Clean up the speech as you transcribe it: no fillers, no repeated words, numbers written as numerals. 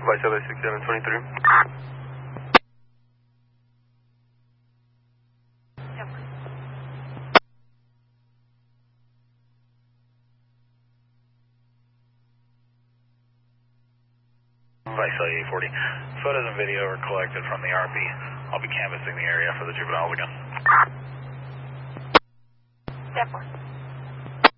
Vice LA 6723. Vice LA 840. Photos and video are collected from the RP. I'll be canvassing the area for the juvenile again. 10-4.